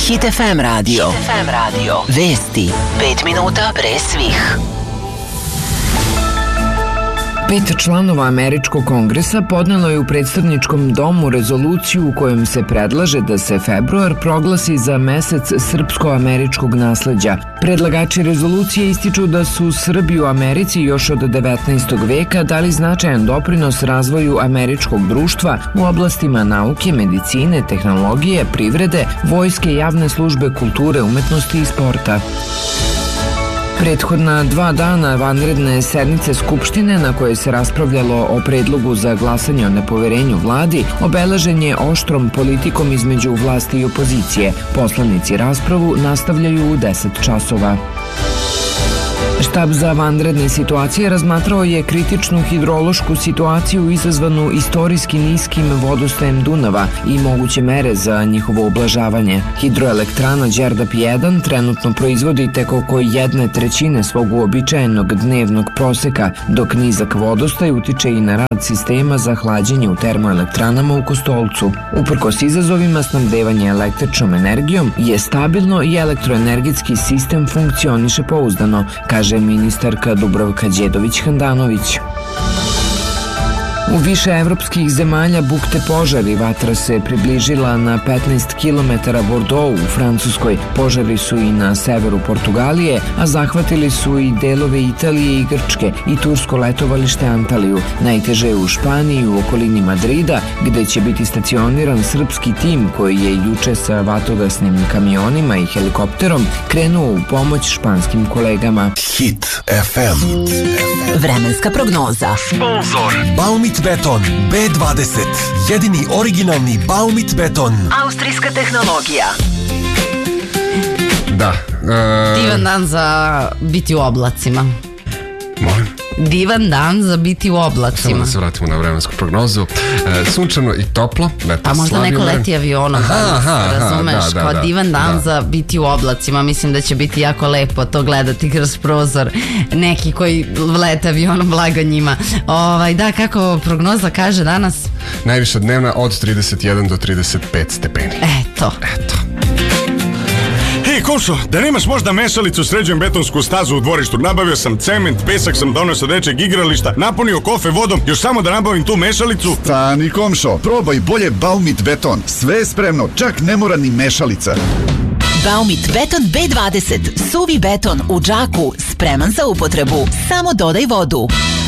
Hit FM radio. Vesti 5 minuta pre svih. 5 članova Američkog kongresa podnelo je u predstavničkom domu rezoluciju u kojom se predlaže da se februar proglasi za mesec srpsko-američkog nasleđa. Predlagači rezolucije ističu da su Srbi u Americi još od 19. veka dali značajan doprinos razvoju američkog društva u oblastima nauke, medicine, tehnologije, privrede, vojske, javne službe, kulture, umetnosti i sporta. Prethodna 2 dana vanredne sednice Skupštine na kojoj se raspravljalo o predlogu za glasanje o nepoverenju vladi obeležen je oštrom politikom između vlasti i opozicije. Poslanici raspravu nastavljaju u 10 časova. Štab za vanredne situacije razmatrao je kritičnu hidrološku situaciju izazvanu istorijski niskim vodostajem Dunava i moguće mere za njihovo ublažavanje. Hidroelektrana Đerdap 1 trenutno proizvodi tek oko 1/3 svog uobičajenog dnevnog proseka, dok nizak vodostaj utiče i na rad sistema za hlađenje u termoelektranama u Kostolcu. Uprkos izazovima, snabdevanje električnom energijom je stabilno i elektroenergetski sistem funkcioniše pouzdano, kaže ministarka Dubravka Đedović-Handanović. U više evropskih zemalja bukte požar i vatra se približila na 15 km Bordeaux u Francuskoj. Požari su i na severu Portugalije, a zahvatili su i delove Italije i Grčke i tursko letovalište Antaliju. Najteže je u Španiji u okolini Madrida, gde će biti stacioniran srpski tim koji je juče sa vatrogasnim kamionima i helikopterom krenuo u pomoć španskim kolegama. Hit FM. Vremenska prognoza. Sponzor Baumit Beton B20. Jedini originalni Baumit beton. Austrijska tehnologija. Da. Divan dan za biti u oblacima. Molim? Divan dan za biti u oblacima. Samo da se vratimo na vremensku prognozu. Sunčano i toplo. Pa možda neko leti avionom danas, razumeš? Kao divan dan za biti u oblacima. Mislim da će biti jako lepo to gledati kroz prozor. Neki koji lete avionom, blago njima. Da, kako prognoza kaže danas? Najviša dnevna od 31 do 35 stepeni. Eto. Hej, Košo, da nemaš možda mešalicu, sređujem betonsku stazu u dvorištu. Nabavio sam cement, pesak sam donio sa dečeg igrališta, napunio kofe vodom, još samo da nabavim tu mešalicu. Stani, komšo, probaj bolje Baumit beton. Sve je spremno, čak ne mora ni mešalica. Baumit beton B20. Suvi beton u džaku, spreman za upotrebu. Samo dodaj vodu.